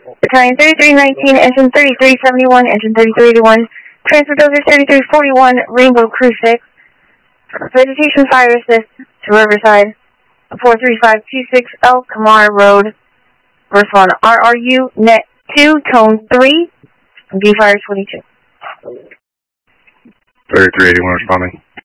Battalion 3319, Engine 3371, Engine 3381, Transfer Dozer 3341, Rainbow Crew 6, Vegetation Fire Assist to Riverside, 43526 El Camar Road, Verse 1, RRU, Net 2, Tone 3, V Fire 22. 3381 responding.